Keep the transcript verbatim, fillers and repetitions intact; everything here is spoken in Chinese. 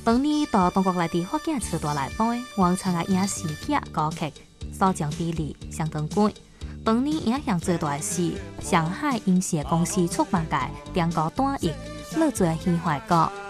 当年到中国内地福建时代来台，原创的影视剧歌曲所奖比例相当高。当年影响最大的是上海影视公司出版界中国单翼，落做戏坏歌。